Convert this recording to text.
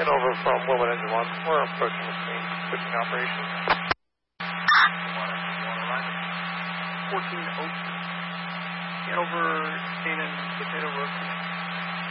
Hanover from Wilmot Engine 1. We're approaching the scene, switching operations. 1402. Hanover, Stan and Potato Road Connect.